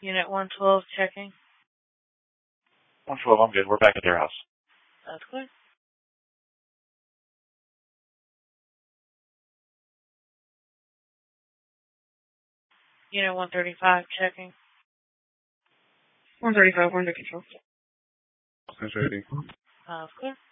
Unit 112 checking. 112, I'm good. We're back at their house. That's clear. Unit 135 checking. 135, we're under control. That's ready. That's clear.